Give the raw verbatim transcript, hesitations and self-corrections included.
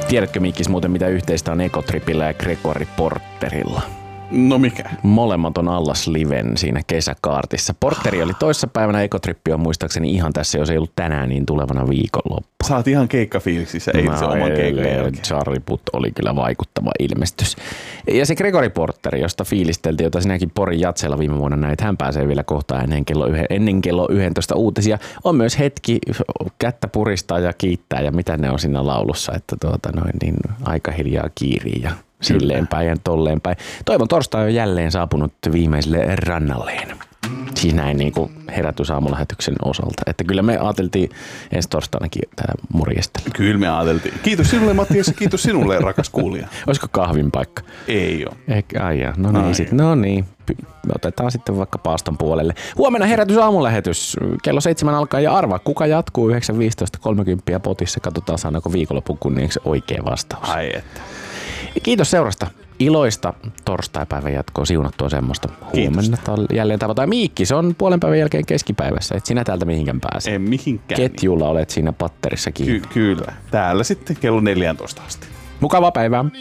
Tiedätkö Mikkis muuten mitä yhteistä on Ekotripillä ja Gregory Porterilla? No mikä? Molemmat on Allas Liven siinä kesäkaartissa. Porteri oli toissapäivänä, Ekotrippi on muistaakseni ihan tässä, jos ei ollut tänään, niin tulevana viikonloppu. Sä oot ihan keikkafiiliksissä, ei se oman keikan jälkeen. Charlie Puth oli kyllä vaikuttava ilmestys. Ja se Gregory Porteri, josta fiilisteltiin, jota sinäkin Porin Jatsella viime vuonna näit, hän pääsee vielä kohta ennen kello, yhe, ennen kello yksitoista uutisia. On myös hetki kättä puristaa ja kiittää ja mitä ne on siinä laulussa, että tuota noin niin aika hiljaa kiirii ja silleen päin ja tolleen päin. Toivon torstai on jälleen saapunut viimeiselle rannalleen. Siis näin niin kuin herätysaamulähetyksen osalta. Että kyllä me ajateltiin ensi torstainakin tää morjestella. Kyllä me ajateltiin. Kiitos sinulle Mattias ja kiitos sinulle rakas kuulija. Olisiko kahvin paikka? Ei oo. Eikä, ai jaa. No niin, sit, no niin. Me otetaan sitten vaikka paaston puolelle. Huomenna herätysaamulähetys. Kello seitsemän alkaa ja arvaa, kuka jatkuu yhdeksän viisitoista kolmekymmentä potissa. Katsotaan saadaanko viikonlopun kunniaksi oikea vastaus. Ai että. Kiitos seurasta. Iloista torstaipäivän jatkoa, siunattua semmoista. Huomenna jälleen tavataan. Miikki, se on puolen päivän jälkeen keskipäivässä. Et sinä täältä mihinkään pääse. En mihinkään. Ketjulla olet siinä patterissa kiinni. Ky- kyllä. Täällä sitten kello neljätoista asti. Mukavaa päivää.